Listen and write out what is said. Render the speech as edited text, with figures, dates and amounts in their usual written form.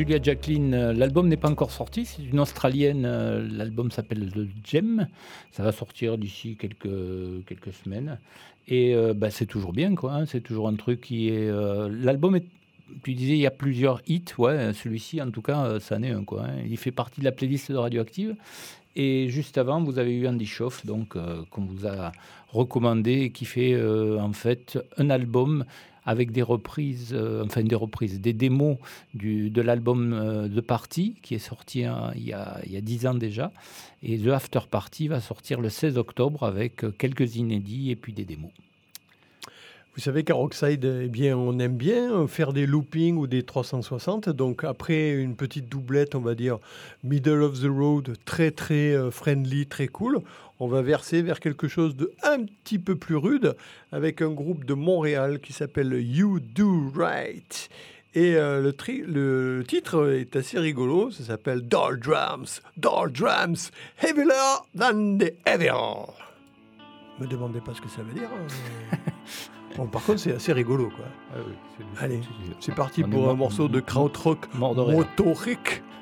Julia Jacklin. L'album n'est pas encore sorti, c'est une Australienne. L'album s'appelle The Gem. Ça va sortir d'ici quelques semaines. Et c'est toujours bien, quoi. Hein. C'est toujours un truc qui est... L'album est... Tu disais, il y a plusieurs hits. Ouais, celui-ci, en tout cas, ça en est un, quoi. Hein. Il fait partie de la playlist de Radioactive. Et juste avant, vous avez eu Andy Schoff, donc, qu'on vous a recommandé, qui fait en fait un album avec des reprises, des démos de l'album The Party, qui est sorti il y a 10 ans déjà. Et The After Party va sortir le 16 octobre avec quelques inédits et puis des démos. Vous savez qu'à Rockside, eh bien, on aime bien faire des loopings ou des 360. Donc après une petite doublette, on va dire middle of the road, très très friendly, très cool, on va verser vers quelque chose de un petit peu plus rude avec un groupe de Montréal qui s'appelle You Do Right. Et le titre est assez rigolo, ça s'appelle Doll Drums, heavier than the evil. Me demandez pas ce que ça veut dire. Bon, par contre, c'est assez rigolo, quoi. Ah oui, Allez, c'est parti pour un morceau de krautrock motorique.